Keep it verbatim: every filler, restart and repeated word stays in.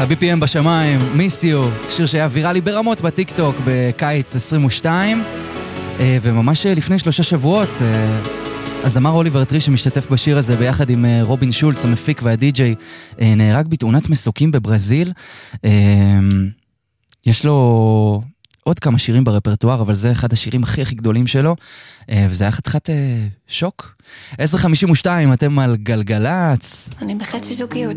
ה-בי פי אם בשמיים, מיס יו, שיר שהיה ויראלי ברמות בטיקטוק בקיץ עשרים ושתיים, וממש לפני שלושה שבועות, הזמר אוליבר טרי שמשתתף בשיר הזה ביחד עם רובין שולץ, המפיק והדי-ג'יי, נהרג בתאונת מסוקים בברזיל. יש לו עוד כמה שירים ברפרטואר, אבל זה אחד השירים הכי הכי גדולים שלו, וזה היה חתיכת שוק. עשר חמישים ושתיים, אתם על גלגלץ. אני בחצי זוגיות.